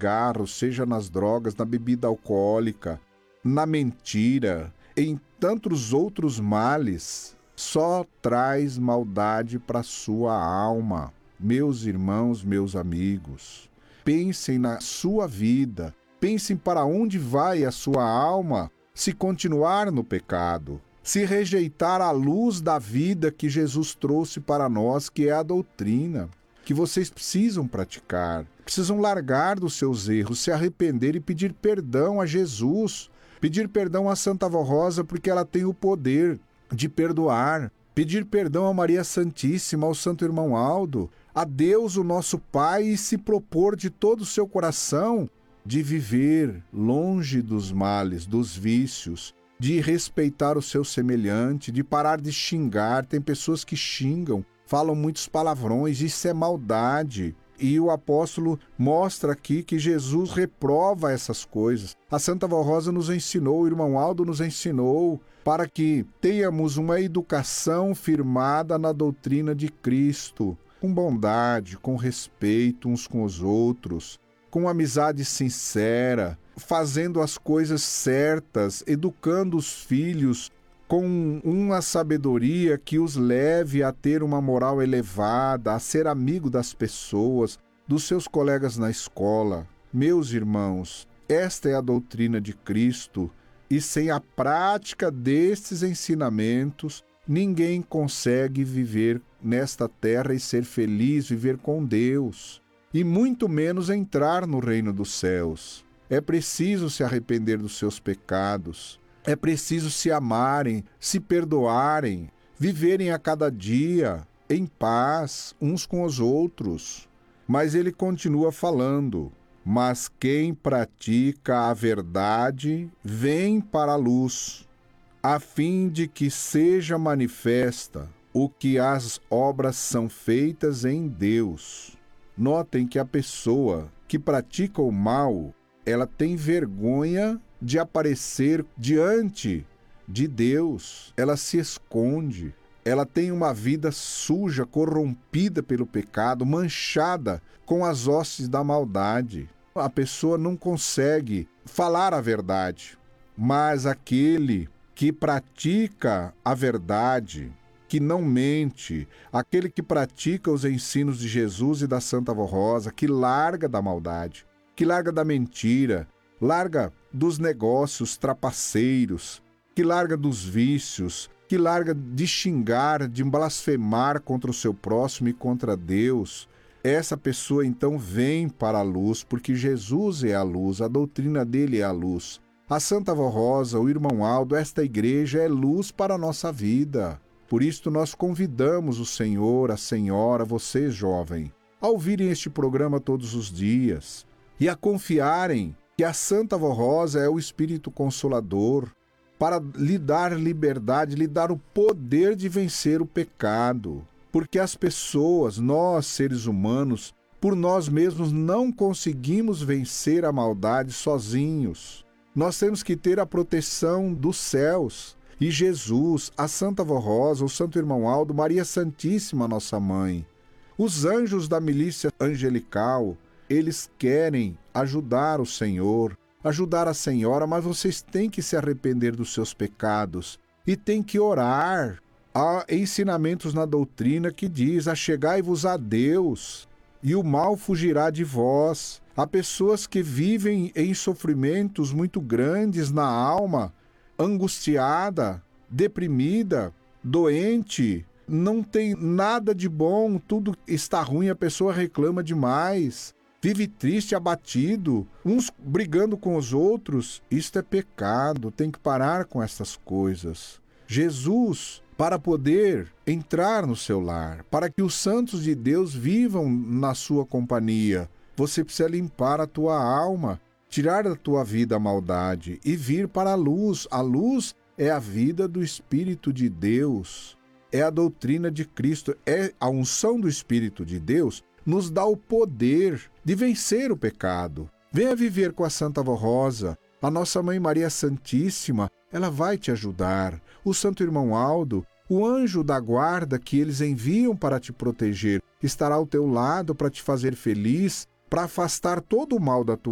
cigarro, seja nas drogas, na bebida alcoólica, na mentira, em tantos outros males, só traz maldade para a sua alma. Meus irmãos, meus amigos, pensem na sua vida, pensem para onde vai a sua alma se continuar no pecado, se rejeitar a luz da vida que Jesus trouxe para nós, que é a doutrina, que vocês precisam praticar, precisam largar dos seus erros, se arrepender e pedir perdão a Jesus, pedir perdão a Santa Vó Rosa, porque ela tem o poder de perdoar, pedir perdão a Maria Santíssima, ao Santo Irmão Aldo, a Deus, o nosso Pai, e se propor de todo o seu coração de viver longe dos males, dos vícios, de respeitar o seu semelhante, de parar de xingar. Tem pessoas que xingam, falam muitos palavrões, isso é maldade. E o apóstolo mostra aqui que Jesus reprova essas coisas. A Santa Vó Rosa nos ensinou, o Irmão Aldo nos ensinou, para que tenhamos uma educação firmada na doutrina de Cristo, com bondade, com respeito uns com os outros, com amizade sincera, fazendo as coisas certas, educando os filhos com uma sabedoria que os leve a ter uma moral elevada, a ser amigo das pessoas, dos seus colegas na escola. Meus irmãos, esta é a doutrina de Cristo, e sem a prática destes ensinamentos, ninguém consegue viver nesta terra e ser feliz, viver com Deus, e muito menos entrar no reino dos céus. É preciso se arrepender dos seus pecados, é preciso se amarem, se perdoarem, viverem a cada dia em paz uns com os outros. Mas ele continua falando: mas quem pratica a verdade vem para a luz, a fim de que seja manifesta o que as obras são feitas em Deus. Notem que a pessoa que pratica o mal, ela tem vergonha de aparecer diante de Deus, ela se esconde, ela tem uma vida suja, corrompida pelo pecado, manchada com as hostes da maldade. A pessoa não consegue falar a verdade, mas aquele que pratica a verdade, que não mente, aquele que pratica os ensinos de Jesus e da Santa Vó Rosa, que larga da maldade, que larga da mentira, larga dos negócios trapaceiros, que larga dos vícios, que larga de xingar, de blasfemar contra o seu próximo e contra Deus, essa pessoa então vem para a luz, porque Jesus é a luz, a doutrina dele é a luz. A Santa Vó Rosa, o Irmão Aldo, esta igreja é luz para a nossa vida. Por isso nós convidamos o Senhor, a Senhora, vocês jovem, a ouvirem este programa todos os dias e a confiarem que a Santa Vó Rosa é o Espírito Consolador para lhe dar liberdade, lhe dar o poder de vencer o pecado. Porque as pessoas, nós seres humanos, por nós mesmos não conseguimos vencer a maldade sozinhos. Nós temos que ter a proteção dos céus. E Jesus, a Santa Vó Rosa, o Santo Irmão Aldo, Maria Santíssima, nossa Mãe, os anjos da milícia angelical, eles querem ajudar o Senhor, ajudar a Senhora, mas vocês têm que se arrepender dos seus pecados e têm que orar. Há ensinamentos na doutrina que diz: achegai-vos a Deus e o mal fugirá de vós. Há pessoas que vivem em sofrimentos muito grandes na alma, angustiada, deprimida, doente, não tem nada de bom, tudo está ruim, a pessoa reclama demais, vive triste, abatido, uns brigando com os outros. Isto é pecado, tem que parar com essas coisas. Jesus, para poder entrar no seu lar, para que os santos de Deus vivam na sua companhia, você precisa limpar a tua alma, tirar da tua vida a maldade e vir para a luz. A luz é a vida do Espírito de Deus, é a doutrina de Cristo, é a unção do Espírito de Deus, nos dá o poder de vencer o pecado. Venha viver com a Santa Vó Rosa, a nossa Mãe Maria Santíssima, ela vai te ajudar. O Santo Irmão Aldo, o anjo da guarda que eles enviam para te proteger, estará ao teu lado para te fazer feliz, para afastar todo o mal da tua